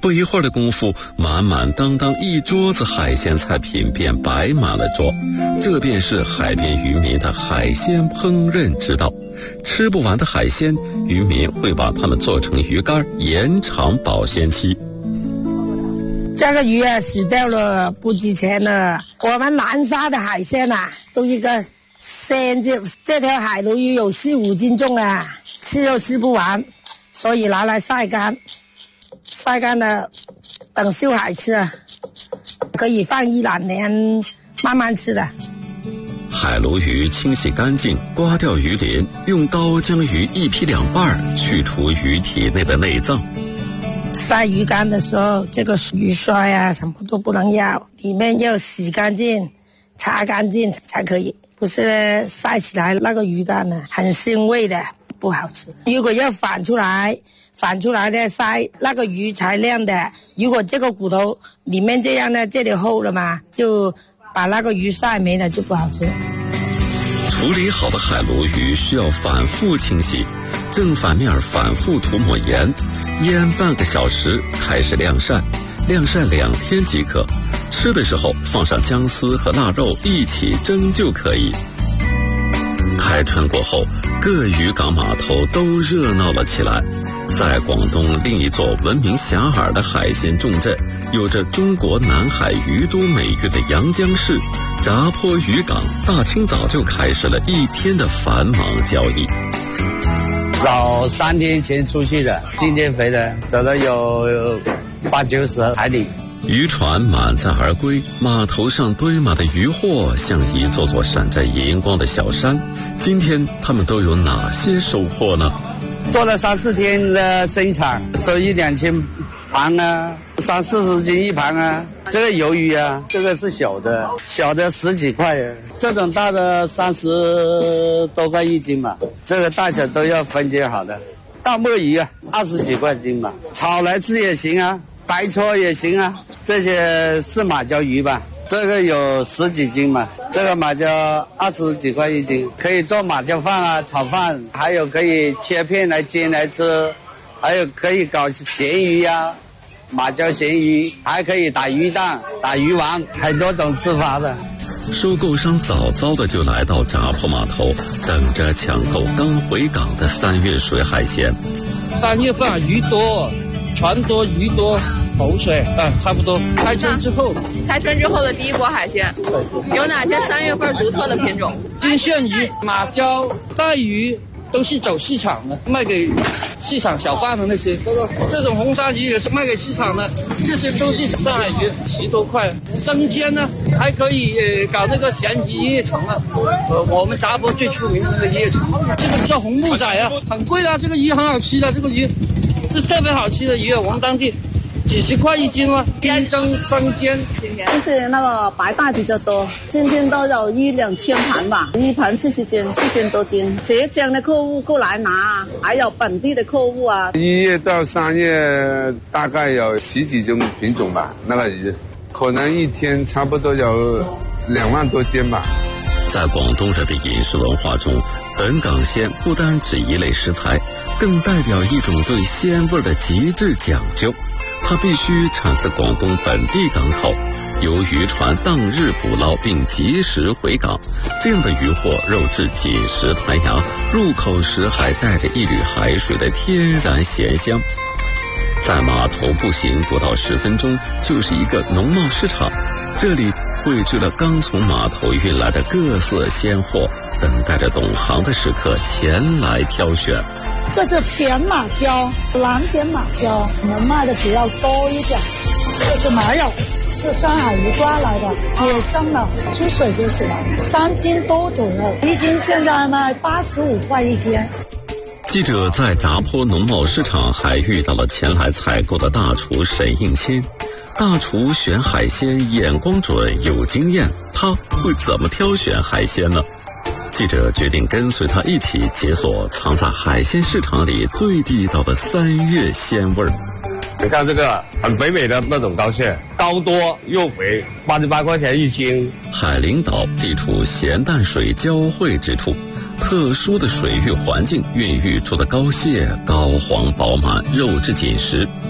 不一会儿的功夫，满满当当一桌子海鲜菜品便摆满了桌。这便是海边渔民的海鲜烹饪之道。吃不完的海鲜，渔民会把它们做成鱼干，延长保鲜期。 这个鱼啊，死掉了不值钱了。我们南沙的海鲜啊，都一个这条海鲈鱼有4-5斤重啊，吃又吃不完，所以拿来晒干，晒干了等秀海吃啊，可以放1-2年慢慢吃的。 海鲈鱼清洗干净，刮掉鱼鳞，用刀将鱼一劈2半，去除鱼体内的内脏。 晒鱼干的时候，这个鱼鳃啊什么都不能要，里面要洗干净、擦干净才可以，不是晒起来那个鱼干呢很腥味的，不好吃。如果要反出来的晒，那个鱼才亮的。如果这个骨头里面这样的，这里厚了嘛，就把那个鱼晒没了，就不好吃。 处理好的海鲈鱼需要反复清洗，正反面反复涂抹盐，腌半个小时，开始晾晒，晾晒2天即可。吃的时候放上姜丝和腊肉一起蒸就可以。开春过后，各渔港码头都热闹了起来。在广东另一座闻名遐迩的海鲜重镇，有着中国南海鱼都美誉的阳江市闸坡渔港，大清早就开始了一天的繁忙交易。 早3天前出去的，今天回来，走了有80-90海里。 渔船满载而归，码头上堆满的渔货像一座座闪着银光的小山。今天他们都有哪些收获呢？ 做了3-4天的生产，收1-2000盘啊，30-40斤一盘啊。这个鱿鱼啊，这个是小的10几块，这种大的30多块1斤嘛。这个大小都要分解好的。大墨鱼啊，20几块斤嘛。炒来吃也行啊，白灼也行啊。这些是马鲛鱼吧？这个有10几斤嘛，这个马鲛20几块1斤，可以做马鲛饭啊、炒饭，还有可以切片来煎来吃，还有可以搞咸鱼啊，马鲛咸鱼，还可以打鱼蛋、打鱼丸，很多种吃法的。 收购商早早的就来到闸坡码头，等着抢购刚回港的3月水海鲜。 3月份鱼多，船多，鱼多。口水差不多。开春之后的第一波海鲜，有哪些3月份独特的品种？金线鱼、马鲛、带鱼都是走市场的，卖给市场小贩的那些。这种红烧鱼也是卖给市场的，这些都是上海鱼，10多块。生煎呢，还可以搞那个咸鱼一叶橙啊，我们闸坡最出名的那个一叶橙，这个叫红木仔啊，很贵的，这个鱼很好吃的，这个鱼是特别好吃的鱼，我们当地。几十块1斤了，干蒸生煎。 就是那个白带比较多，今天都有1-2000盘吧，一盘40斤，4000多斤。浙江的客户过来拿，还有本地的客户啊。 1月到3月大概有10几种品种吧，那个鱼，可能一天差不多有2万多斤吧。 在广东人的饮食文化中，本港鲜不单指一类食材，更代表一种对鲜味的极致讲究。它必须产自广东本地港口，由渔船当日捕捞并及时回港，这样的渔获肉质紧实弹牙，入口时还带着一缕海水的天然咸香。在码头步行不到10分钟就是一个农贸市场，这里汇聚了刚从码头运来的各色鲜货，等待着懂行的食客前来挑选。 这是扁马鲛、蓝点马鲛，我们卖的比较多一点。这是没有，是上海鱼抓来的，野生的，出水就是了，3斤多左右，1斤现在卖85块1斤。 记者在闸坡农贸市场还遇到了前来采购的大厨沈应谦。大厨选海鲜眼光准，有经验，他会怎么挑选海鲜呢？记者决定跟随他一起解锁藏在海鲜市场里最地道的3月鲜味儿。 你看这个很肥美的那种膏蟹，膏多又肥，88块钱1斤。 海陵岛地处咸淡水交汇之处，特殊的水域环境孕育出的膏蟹高黄饱满，肉质紧实。